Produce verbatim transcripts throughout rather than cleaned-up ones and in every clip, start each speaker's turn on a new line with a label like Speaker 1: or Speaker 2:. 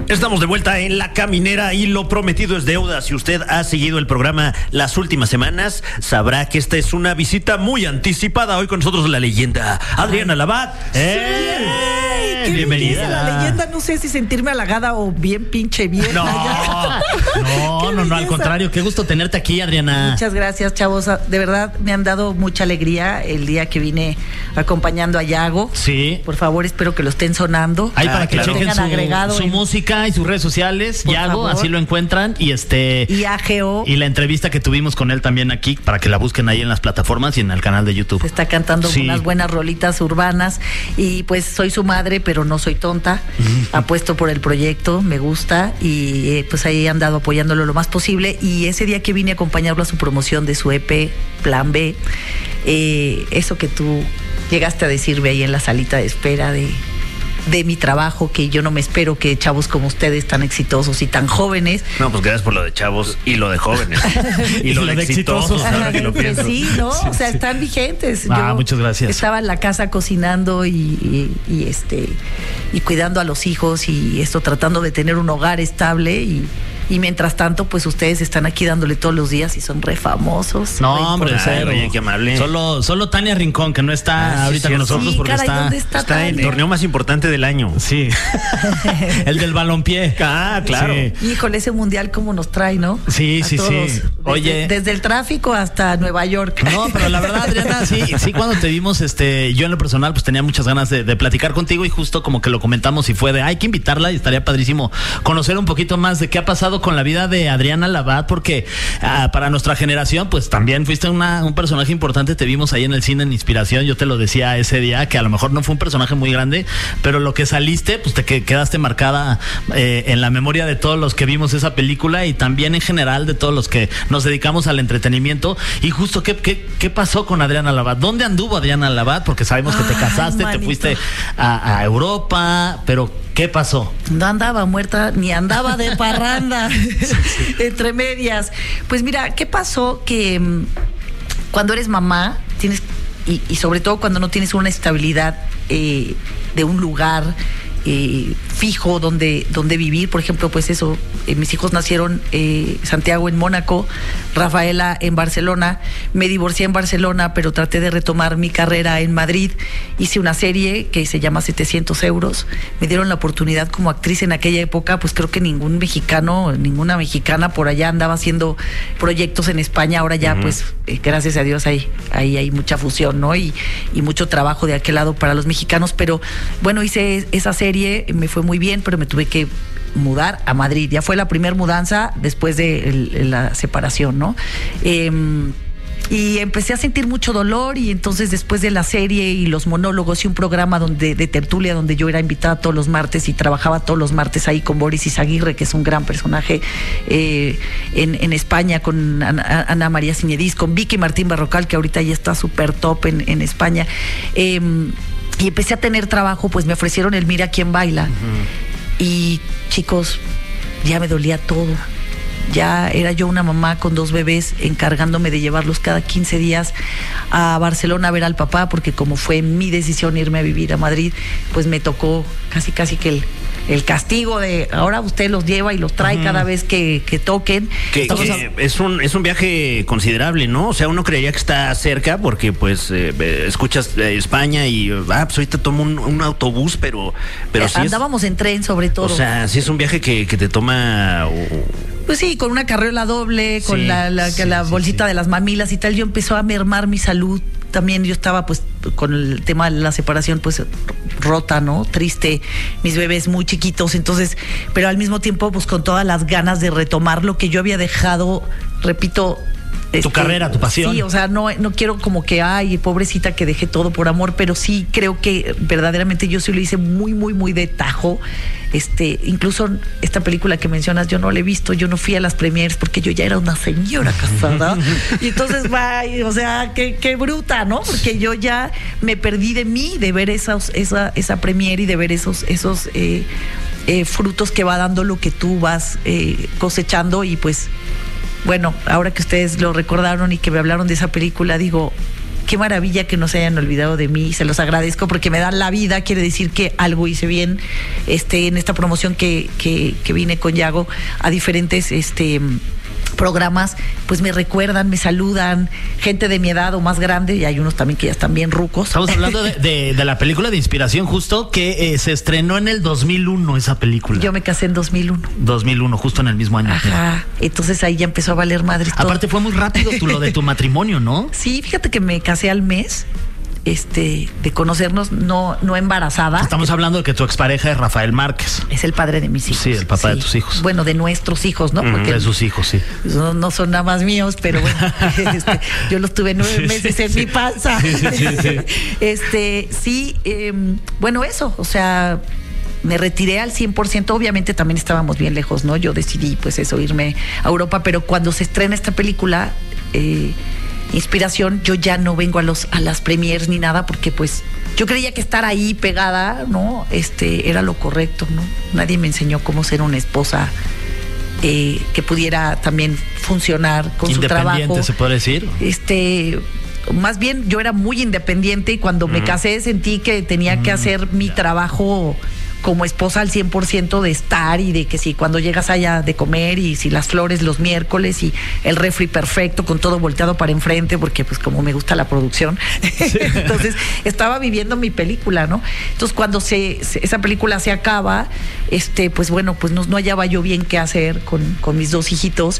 Speaker 1: Estamos de vuelta en La Caminera y lo prometido es deuda. Si usted ha seguido el programa las últimas semanas, sabrá que esta es una visita muy anticipada. Hoy con nosotros la leyenda Adriana Labat.
Speaker 2: ¡Eh!
Speaker 3: Qué
Speaker 1: Bienvenida.
Speaker 3: La leyenda, no sé si sentirme halagada o bien pinche bien.
Speaker 2: No, no, no, no, al contrario, qué gusto tenerte aquí, Adriana.
Speaker 3: Muchas gracias, chavos. De verdad, me han dado mucha alegría el día que vine acompañando a Yago.
Speaker 2: Sí.
Speaker 3: Por favor, espero que lo estén sonando.
Speaker 2: Ahí para
Speaker 1: Ah,
Speaker 2: que
Speaker 1: claro.
Speaker 2: chequen
Speaker 3: Tengan
Speaker 2: su,
Speaker 3: agregado
Speaker 2: su
Speaker 3: en-
Speaker 2: música y sus redes sociales.
Speaker 3: Por
Speaker 2: Yago,
Speaker 3: favor.
Speaker 2: así lo encuentran. Y este.
Speaker 3: Y A G O
Speaker 2: Y la entrevista que tuvimos con él también aquí, para que la busquen ahí en las plataformas y en el canal de YouTube.
Speaker 3: se está cantando
Speaker 2: Sí.
Speaker 3: unas buenas rolitas urbanas. Y pues soy su madre, pero no soy tonta. Apuesto por el proyecto, me gusta. Y eh, pues ahí he andado apoyándolo lo más posible. Y ese día que vine a acompañarlo a su promoción de su E P, Plan B, eh, eso que tú llegaste a decirme ahí en la salita de espera de... de mi trabajo, que yo no me espero que chavos como ustedes tan exitosos y tan jóvenes.
Speaker 1: No, pues gracias por lo de chavos y lo de jóvenes. Y lo de exitosos, ahora que lo
Speaker 3: Que
Speaker 1: pienso.
Speaker 3: sí, ¿no? O sea, están vigentes.
Speaker 2: Ah, muchas gracias.
Speaker 3: Estaba en la casa cocinando y, y, y, este y cuidando a los hijos y esto, tratando de tener un hogar estable y Y mientras tanto, pues ustedes están aquí dándole todos los días y son re famosos.
Speaker 2: No,
Speaker 3: re
Speaker 2: hombre,
Speaker 1: Ay,
Speaker 2: cero.
Speaker 1: oye, qué amable.
Speaker 2: Solo, solo Tania Rincón, que no está
Speaker 1: Ah, sí,
Speaker 2: ahorita
Speaker 1: cierto.
Speaker 2: con nosotros
Speaker 3: Sí,
Speaker 2: porque
Speaker 3: caray,
Speaker 2: está.
Speaker 3: ¿dónde está?
Speaker 1: Está en el
Speaker 3: Tania?
Speaker 1: torneo más importante del año.
Speaker 2: Sí. El del balompié.
Speaker 1: Ah, claro.
Speaker 2: Sí.
Speaker 3: Híjole, ese mundial cómo nos trae, ¿no?
Speaker 2: Sí,
Speaker 3: A
Speaker 2: sí,
Speaker 3: todos.
Speaker 2: sí.
Speaker 3: Desde,
Speaker 2: Oye.
Speaker 3: desde el tráfico hasta Nueva York.
Speaker 2: No, pero la verdad, Adriana, sí, sí, cuando te vimos, este, yo en lo personal, pues tenía muchas ganas de, de platicar contigo y justo como que lo comentamos y fue de, hay que invitarla y estaría padrísimo conocer un poquito más de qué ha pasado con la vida de Adriana Labat, porque ah, para nuestra generación, pues también fuiste una, un personaje importante, te vimos ahí en el cine en Inspiración, yo te lo decía ese día, que a lo mejor no fue un personaje muy grande, pero lo que saliste, pues te que- quedaste marcada eh, en la memoria de todos los que vimos esa película y también en general de todos los que nos dedicamos al entretenimiento. Y justo, ¿qué, qué, qué pasó con Adriana Labat? ¿Dónde anduvo Adriana Labat? Porque sabemos que te
Speaker 3: Ay,
Speaker 2: casaste,
Speaker 3: manito.
Speaker 2: te fuiste a, a Europa, pero ¿qué pasó?
Speaker 3: No andaba muerta, ni andaba de parranda entre medias. Pues mira, ¿qué pasó? Que mm, cuando eres mamá, tienes, y, y sobre todo cuando no tienes una estabilidad eh, de un lugar eh, fijo donde, donde vivir, por ejemplo, pues eso, eh, mis hijos nacieron eh, Santiago en Mónaco, Rafaela en Barcelona, me divorcié en Barcelona, pero traté de retomar mi carrera en Madrid, hice una serie que se llama setecientos euros, me dieron la oportunidad como actriz en aquella época, pues creo que ningún mexicano, ninguna mexicana por allá andaba haciendo proyectos en España, ahora ya uh-huh. pues eh, gracias a Dios ahí, ahí hay mucha fusión, ¿no? Y, y mucho trabajo de aquel lado para los mexicanos, pero bueno, hice esa serie, me fue muy bien, pero me tuve que mudar a Madrid. Ya fue la primer mudanza después de el, la separación, ¿no? Eh, y empecé a sentir mucho dolor y entonces después de la serie y los monólogos y un programa donde de tertulia donde yo era invitada todos los martes y trabajaba todos los martes ahí con Boris Izaguirre, que es un gran personaje eh, en, en España, con Ana, Ana María Ciñedís, con Vicky Martín Barrocal, que ahorita ya está súper top en, en España. Eh, y empecé a tener trabajo, pues me ofrecieron el Mira quién baila. Uh-huh. Y chicos, ya me dolía todo. Ya era yo una mamá con dos bebés encargándome de llevarlos cada quince días a Barcelona a ver al papá, porque como fue mi decisión irme a vivir a Madrid, pues me tocó casi casi que el, el castigo de ahora usted los lleva y los trae uh-huh. cada vez que, que toquen.
Speaker 1: Que, que a... es un es un viaje considerable, ¿no? O sea, uno creería que está cerca porque pues eh, escuchas eh, España y ah, pues ahorita tomo un, un autobús, pero pero
Speaker 3: eh,
Speaker 1: sí
Speaker 3: andábamos
Speaker 1: es,
Speaker 3: en tren sobre todo.
Speaker 1: O sea, sí es un viaje que, que te toma uh,
Speaker 3: pues sí, con una carriola doble, con sí, la, la,
Speaker 2: sí,
Speaker 3: la
Speaker 2: sí,
Speaker 3: bolsita
Speaker 2: sí.
Speaker 3: de las mamilas y tal, yo empezó a mermar mi salud. También yo estaba pues con el tema de la separación pues rota, ¿no? Triste, mis bebés muy chiquitos, entonces, pero al mismo tiempo pues con todas las ganas de retomar lo que yo había dejado, repito,
Speaker 2: tu este, carrera, tu pasión.
Speaker 3: Sí, o sea, no, no quiero como que, ay, pobrecita que dejé todo por amor, pero sí creo que verdaderamente yo sí lo hice muy, muy, muy de tajo. Este, incluso esta película que mencionas, yo no la he visto, yo no fui a las premieres porque yo ya era una señora casada. Y entonces, vay, o sea, qué, qué bruta, ¿no? Porque yo ya me perdí de mí, de ver esos, esa, esa premiere y de ver esos, esos eh, eh, frutos que va dando lo que tú vas eh, cosechando y pues. Bueno, ahora que ustedes lo recordaron y que me hablaron de esa película, digo, qué maravilla que no se hayan olvidado de mí, se los agradezco porque me dan la vida, quiere decir que algo hice bien este, en esta promoción que, que, que vine con Yago a diferentes este, programas, pues me recuerdan, me saludan, gente de mi edad o más grande, y hay unos también que ya están bien rucos.
Speaker 2: Estamos hablando de, de, de la película de inspiración justo que eh, se estrenó en el dos mil uno esa película.
Speaker 3: Yo me casé en dos mil uno.
Speaker 2: dos mil uno, justo en el mismo año.
Speaker 3: Ajá, entonces ahí ya empezó a valer madre todo.
Speaker 2: Aparte fue muy rápido tú, lo de tu matrimonio, ¿no?
Speaker 3: Sí, fíjate que me casé al mes. Este, de conocernos, no, no embarazada.
Speaker 2: Estamos hablando de que tu expareja es Rafael Márquez.
Speaker 3: Es el padre de mis hijos.
Speaker 2: Sí, el papá
Speaker 3: sí.
Speaker 2: de tus hijos.
Speaker 3: Bueno, de nuestros hijos, ¿no?
Speaker 2: Porque de sus hijos, sí.
Speaker 3: No, no son nada más míos, pero bueno, este, yo los tuve nueve sí, meses sí, en sí. mi panza. Sí, sí, sí, sí. Este, sí, eh, bueno, eso, o sea, me retiré al cien por ciento, obviamente también estábamos bien lejos, ¿no? Yo decidí, pues eso, irme a Europa, pero cuando se estrena esta película, eh, Inspiración, yo ya no vengo a los a las premiers ni nada porque pues yo creía que estar ahí pegada, ¿no? Este era lo correcto, ¿no? Nadie me enseñó cómo ser una esposa eh, que pudiera también funcionar con su trabajo.
Speaker 2: Independiente, se puede decir.
Speaker 3: Este, más bien yo era muy independiente y cuando mm. me casé sentí que tenía mm. que hacer mi trabajo como esposa al cien por ciento de estar y de que si cuando llegas allá de comer y si las flores los miércoles y el refri perfecto con todo volteado para enfrente porque pues como me gusta la producción sí. Entonces estaba viviendo mi película, ¿no? Entonces cuando se, se esa película se acaba, este pues bueno, pues no, no hallaba yo bien qué hacer con, con mis dos hijitos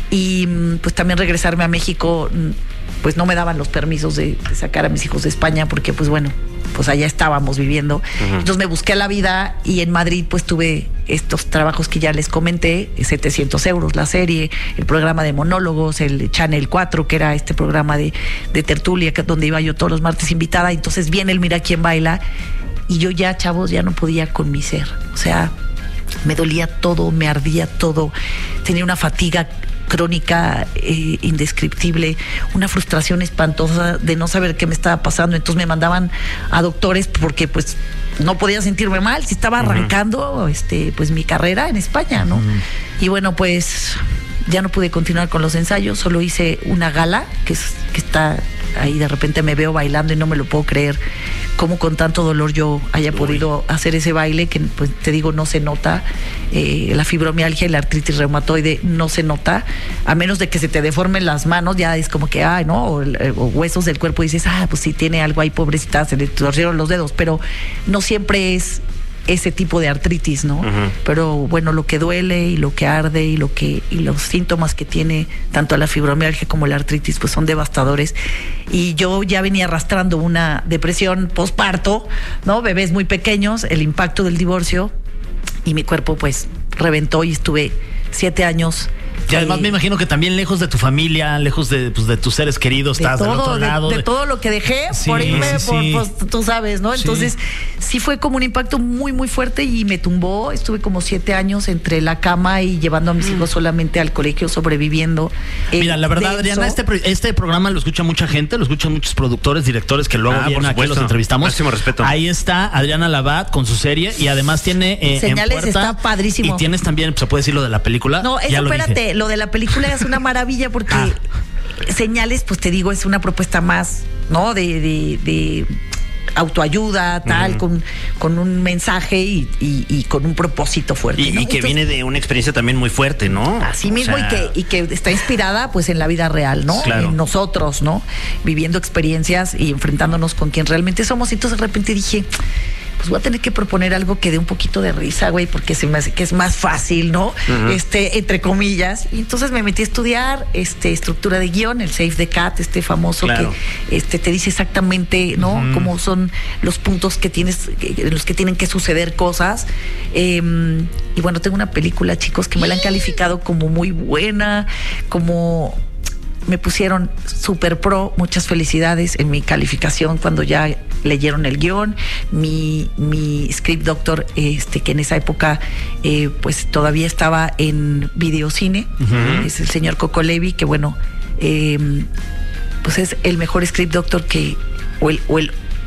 Speaker 3: y pues también regresarme a México, pues no me daban los permisos de, de sacar a mis hijos de España porque pues bueno, pues allá estábamos viviendo. Uh-huh. Entonces me busqué la vida y en Madrid pues tuve estos trabajos que ya les comenté, setecientos euros la serie, el programa de monólogos, el Channel cuatro, que era este programa de, de tertulia, que, donde iba yo todos los martes invitada. Entonces viene el Mira Quién Baila y yo ya, chavos, ya no podía con mi ser. O sea, me dolía todo, me ardía todo, tenía una fatiga crónica eh, indescriptible, una frustración espantosa de no saber qué me estaba pasando. Entonces me mandaban a doctores porque pues no podía sentirme mal si estaba arrancando uh-huh. este pues mi carrera en España, ¿no? Uh-huh. Y bueno, pues ya no pude continuar con los ensayos, solo hice una gala que, es, que está ahí, de repente me veo bailando y no me lo puedo creer cómo con tanto dolor yo haya Uy. podido hacer ese baile que pues te digo no se nota, eh, la fibromialgia y la artritis reumatoide no se nota, a menos de que se te deformen las manos, ya es como que ay no, o, o huesos del cuerpo dices ah pues si tiene algo ahí pobrecita, se le torcieron los dedos, pero no siempre es ese tipo de artritis, ¿no? Uh-huh. Pero bueno, lo que duele y lo que arde y lo que y los síntomas que tiene tanto la fibromialgia como la artritis pues son devastadores. Y yo ya venía arrastrando una depresión posparto, ¿no? Bebés muy pequeños, el impacto del divorcio y mi cuerpo pues reventó y estuve siete años.
Speaker 2: Y además me imagino que también lejos de tu familia, lejos de, pues, de tus seres queridos,
Speaker 3: de
Speaker 2: estás
Speaker 3: todo,
Speaker 2: del otro
Speaker 3: de,
Speaker 2: lado.
Speaker 3: De,
Speaker 2: de
Speaker 3: todo lo que dejé
Speaker 2: sí,
Speaker 3: por irme,
Speaker 2: sí,
Speaker 3: por,
Speaker 2: sí.
Speaker 3: Pues, tú sabes, ¿no? Entonces, sí. sí fue como un impacto muy, muy fuerte y me tumbó. Estuve como siete años entre la cama y llevando a mis hijos solamente al colegio, sobreviviendo.
Speaker 2: Mira, la verdad, denso. Adriana, este, este programa lo escucha mucha gente, lo escuchan muchos productores, directores que luego ah, vienen aquí, los entrevistamos.
Speaker 1: Máximo respeto.
Speaker 2: Ahí está Adriana Labat con su serie y además tiene eh,
Speaker 3: Señales,
Speaker 2: en puerta,
Speaker 3: está padrísimo.
Speaker 2: Y tienes también, se puede decir lo de la película.
Speaker 3: No, eso, lo espérate, dije. Lo de la película es una maravilla porque ah. Señales, pues te digo, es una propuesta más, ¿no? De, de, de autoayuda, tal, uh-huh. con, con un mensaje y, y, y con un propósito fuerte.
Speaker 1: Y,
Speaker 3: ¿no?
Speaker 1: y que Entonces, viene de una experiencia también muy fuerte, ¿no?
Speaker 3: Así mismo, o sea, y, que, y que está inspirada pues en la vida real, ¿no?
Speaker 1: Claro.
Speaker 3: En nosotros, ¿no? Viviendo experiencias y enfrentándonos con quien realmente somos. Y entonces de repente dije, pues voy a tener que proponer algo que dé un poquito de risa, güey, porque se me hace que es más fácil, ¿no? Uh-huh. Este, entre comillas. Y entonces me metí a estudiar este, estructura de guión, el Save the Cat, este famoso claro. que este, te dice exactamente, ¿no? Uh-huh. Cómo son los puntos que tienes, en los que tienen que suceder cosas. Eh, y bueno, tengo una película, chicos, que me la han calificado como muy buena, como... Me pusieron super pro, muchas felicidades en mi calificación cuando ya leyeron el guión. Mi, mi script doctor, este, que en esa época eh, pues todavía estaba en videocine, uh-huh. es el señor Coco Levi, que bueno, eh, pues es el mejor script doctor que, o el, o el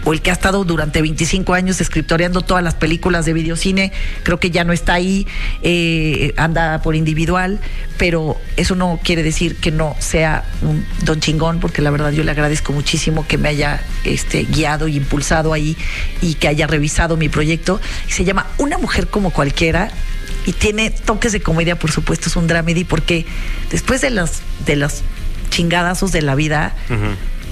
Speaker 3: o el que ha estado durante veinticinco años escritoreando todas las películas de videocine, creo que ya no está ahí, eh, anda por individual, pero eso no quiere decir que no sea un don chingón, porque la verdad yo le agradezco muchísimo que me haya este, guiado y impulsado ahí y que haya revisado mi proyecto. Se llama Una mujer como cualquiera y tiene toques de comedia, por supuesto, es un dramedy, porque después de los, de los chingadazos de la vida, uh-huh,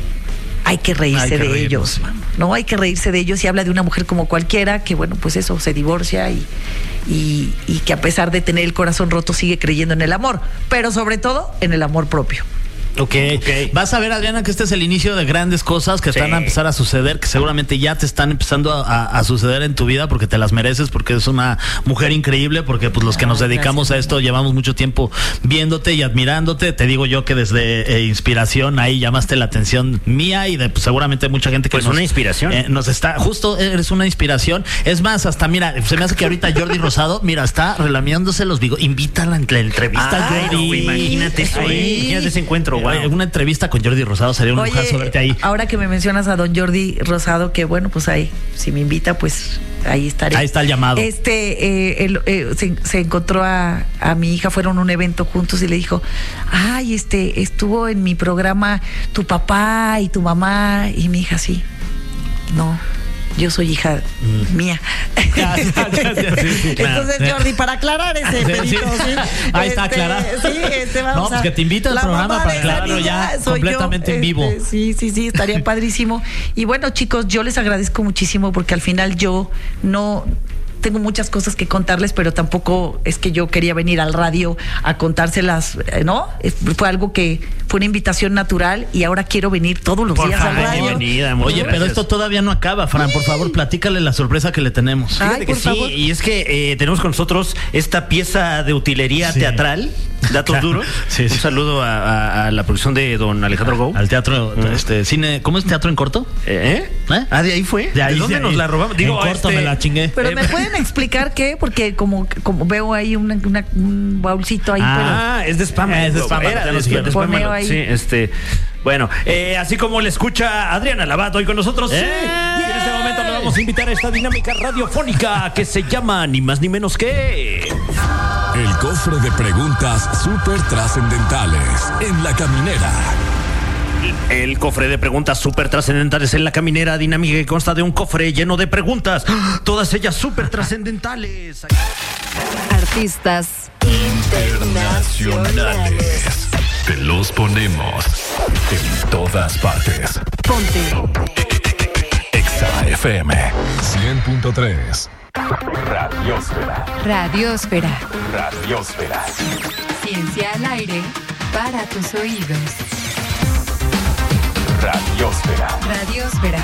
Speaker 3: hay que reírse hay que de reírnos. ellos, ¿no? Hay que reírse de ellos, y habla de una mujer como cualquiera, que bueno, pues eso, se divorcia y, y, y que a pesar de tener el corazón roto sigue creyendo en el amor, pero sobre todo en el amor propio.
Speaker 2: Okay. ok, vas a ver, Adriana, que este es el inicio de grandes cosas que sí. están a empezar a suceder, que seguramente ya te están empezando a, a suceder en tu vida, porque te las mereces, porque es una mujer increíble, porque pues los que nos dedicamos Gracias. a esto llevamos mucho tiempo viéndote y admirándote. Te digo yo que desde eh, inspiración ahí llamaste la atención mía y de pues, seguramente mucha gente que
Speaker 1: pues
Speaker 2: nos,
Speaker 1: una inspiración
Speaker 2: eh, nos está, justo eres una inspiración. Es más, hasta mira, se me hace que ahorita Jordi Rosado, mira, está relamiéndose los bigotes. Invítala en la entrevista,
Speaker 1: ah,
Speaker 2: Jordi.
Speaker 1: No, imagínate eso, eh, ya ese encuentro. Wow.
Speaker 2: Una entrevista con Jordi Rosado sería un
Speaker 3: Oye,
Speaker 2: lujazo verte ahí.
Speaker 3: Ahora que me mencionas a don Jordi Rosado, que bueno, pues ahí, si me invita, pues ahí estaré.
Speaker 2: Ahí está el llamado.
Speaker 3: Este, eh, el, eh, se, se encontró a, a mi hija, fueron a un evento juntos y le dijo, ay, este, estuvo en mi programa tu papá y tu mamá, y mi hija, sí, no. Yo soy hija mm. mía. Ya, ya, ya, ya, sí, sí, Entonces, claro. Jordi, para aclarar ese pedito, sí,
Speaker 2: sí. Ahí está,
Speaker 3: este,
Speaker 2: aclarado.
Speaker 3: Sí, este, vamos
Speaker 2: no, pues
Speaker 3: a,
Speaker 2: que te invita al programa para aclararlo ya completamente
Speaker 3: yo,
Speaker 2: en vivo.
Speaker 3: Este, sí, sí, sí, estaría padrísimo. Y bueno, chicos, yo les agradezco muchísimo, porque al final yo no... tengo muchas cosas que contarles, pero tampoco es que yo quería venir al radio a contárselas, ¿no? Fue algo que fue una invitación natural y ahora quiero venir todos los
Speaker 2: por
Speaker 3: días
Speaker 2: favor,
Speaker 3: al radio.
Speaker 2: Bienvenida, Oye, gracias. Pero esto todavía no acaba, Fran, por favor, platícale la sorpresa que le tenemos.
Speaker 1: Fíjate Ay, que sí, favor. Y es que eh, tenemos con nosotros esta pieza de utilería sí. teatral, Datos claro. Duros. Sí, sí. Un saludo a, a, a la producción de don Alejandro Gou.
Speaker 2: Al teatro, uh-huh. este, cine, ¿cómo es teatro en corto?
Speaker 1: ¿Eh? ¿Eh? Ah, de ahí fue.
Speaker 2: ¿De, ahí,
Speaker 1: ¿De dónde
Speaker 2: de
Speaker 1: nos
Speaker 2: ahí.
Speaker 1: la robamos? Digo,
Speaker 2: en corto
Speaker 1: este...
Speaker 2: me la chingué.
Speaker 3: Pero me pueden explicar qué, porque como, como veo ahí una, una, un baulcito ahí.
Speaker 1: Ah, pero... es de spam.
Speaker 2: Es de spam.
Speaker 1: Era, de spam, de spam ahí. Sí, este. Bueno, eh, así como le escucha Adriana Labat hoy con nosotros. ¡Eh! Sí. Y en este momento le vamos a invitar a esta dinámica radiofónica que se llama ni más ni menos que...
Speaker 4: El cofre de preguntas súper trascendentales en La Caminera.
Speaker 1: El cofre de preguntas súper trascendentales en La Caminera, dinámica que consta de un cofre lleno de preguntas, todas ellas súper trascendentales.
Speaker 5: Artistas
Speaker 4: internacionales. Te los ponemos en todas partes.
Speaker 5: Ponte
Speaker 4: Exa F M cien punto tres. Radiosfera.
Speaker 5: Radiosfera.
Speaker 4: Radiosfera.
Speaker 5: Ciencia al aire para tus oídos.
Speaker 4: Radiosfera.
Speaker 5: Radiosfera.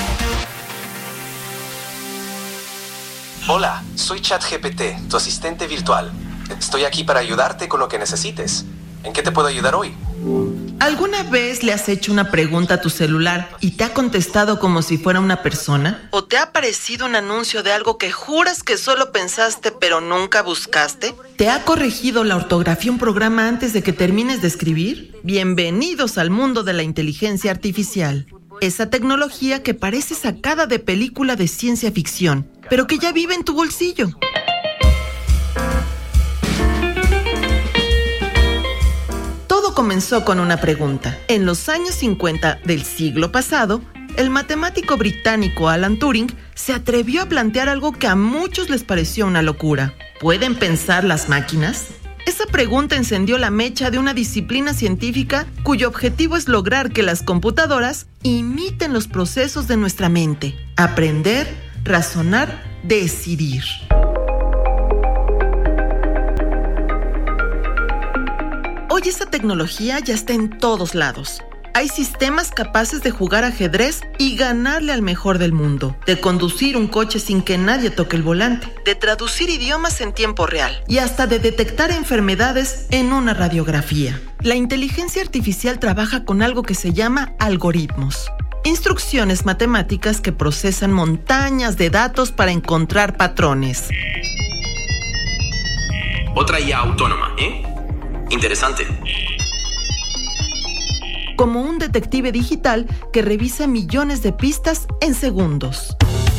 Speaker 6: Hola, soy ChatGPT, tu asistente virtual. Estoy aquí para ayudarte con lo que necesites. ¿En qué te puedo ayudar hoy?
Speaker 7: ¿Alguna vez le has hecho una pregunta a tu celular y te ha contestado como si fuera una persona? ¿O te ha aparecido un anuncio de algo que juras que solo pensaste pero nunca buscaste? ¿Te ha corregido la ortografía un programa antes de que termines de escribir? Bienvenidos al mundo de la inteligencia artificial. Esa tecnología que parece sacada de película de ciencia ficción, pero que ya vive en tu bolsillo. Todo comenzó con una pregunta. En los años cincuenta del siglo pasado, el matemático británico Alan Turing se atrevió a plantear algo que a muchos les pareció una locura. ¿Pueden pensar las máquinas? Esa pregunta encendió la mecha de una disciplina científica cuyo objetivo es lograr que las computadoras imiten los procesos de nuestra mente. Aprender, razonar, decidir. Hoy esa tecnología ya está en todos lados. Hay sistemas capaces de jugar ajedrez y ganarle al mejor del mundo, de conducir un coche sin que nadie toque el volante, de traducir idiomas en tiempo real y hasta de detectar enfermedades en una radiografía. La inteligencia artificial trabaja con algo que se llama algoritmos. Instrucciones matemáticas que procesan montañas de datos para encontrar patrones.
Speaker 6: Otra I A autónoma, ¿eh? Interesante.
Speaker 7: como un detective digital que revisa millones de pistas en segundos.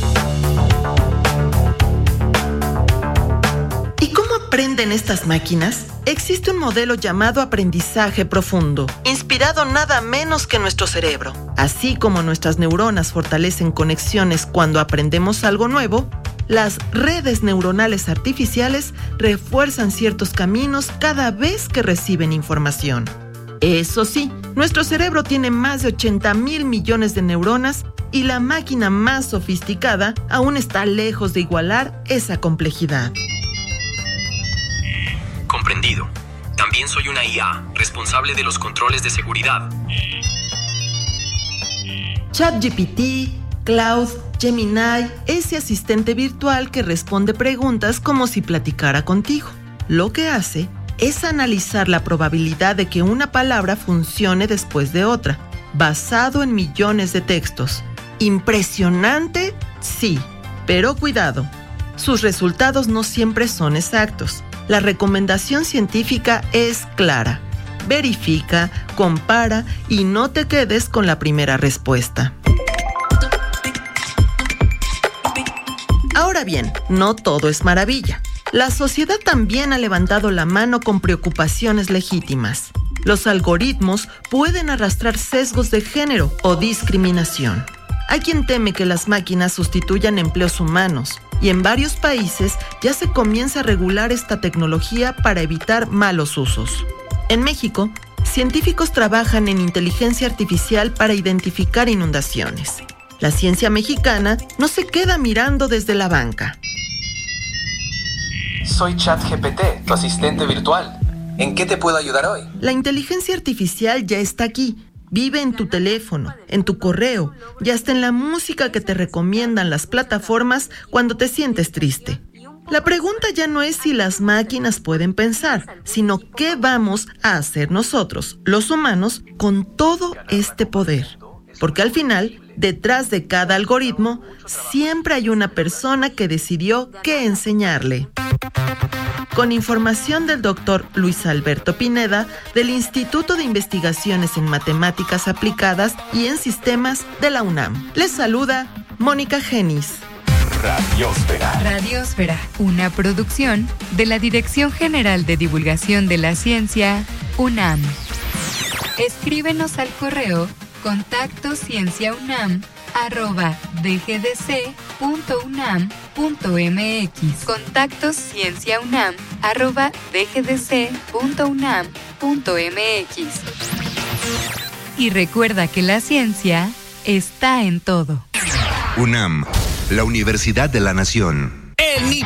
Speaker 7: ¿Y cómo aprenden estas máquinas? Existe un modelo llamado aprendizaje profundo, inspirado nada menos que en nuestro cerebro. Así como nuestras neuronas fortalecen conexiones cuando aprendemos algo nuevo, las redes neuronales artificiales refuerzan ciertos caminos cada vez que reciben información. Eso sí, nuestro cerebro tiene más de ochenta mil millones de neuronas y la máquina más sofisticada aún está lejos de igualar esa complejidad.
Speaker 6: Comprendido. También soy una I A, responsable de los controles de seguridad.
Speaker 7: ChatGPT, Cloud, Gemini, ese asistente virtual que responde preguntas como si platicara contigo. Lo que hace es analizar la probabilidad de que una palabra funcione después de otra, basado en millones de textos. ¿Impresionante? Sí, pero cuidado. Sus resultados no siempre son exactos. La recomendación científica es clara. Verifica, compara y no te quedes con la primera respuesta. Ahora bien, no todo es maravilla. La sociedad también ha levantado la mano con preocupaciones legítimas. Los algoritmos pueden arrastrar sesgos de género o discriminación. Hay quien teme que las máquinas sustituyan empleos humanos, y en varios países ya se comienza a regular esta tecnología para evitar malos usos. En México, científicos trabajan en inteligencia artificial para identificar inundaciones. La ciencia mexicana no se queda mirando desde la banca.
Speaker 6: Soy ChatGPT, tu asistente virtual. ¿En qué te puedo ayudar hoy?
Speaker 7: La inteligencia artificial ya está aquí. Vive en tu teléfono, en tu correo y hasta en la música que te recomiendan las plataformas cuando te sientes triste. La pregunta ya no es si las máquinas pueden pensar, sino qué vamos a hacer nosotros, los humanos, con todo este poder. Porque al final, detrás de cada algoritmo, siempre hay una persona que decidió qué enseñarle. Con información del doctor Luis Alberto Pineda, del Instituto de Investigaciones en Matemáticas Aplicadas y en Sistemas de la UNAM. Les saluda Mónica Genis.
Speaker 4: Radiósfera.
Speaker 5: Radiósfera, una producción de la Dirección General de Divulgación de la Ciencia, UNAM. Escríbenos al correo contacto cienciaunam arroba dgdc.unam.mx. Contacto cienciaunam arroba dgdc.unam.mx. Y recuerda que la ciencia está en todo.
Speaker 8: UNAM, la Universidad de la Nación.
Speaker 1: El